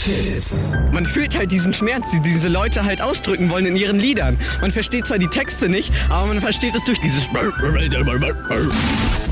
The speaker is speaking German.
Fit. Man fühlt halt diesen Schmerz, die diese Leute halt ausdrücken wollen in ihren Liedern. Man versteht zwar die Texte nicht, aber man versteht es durch dieses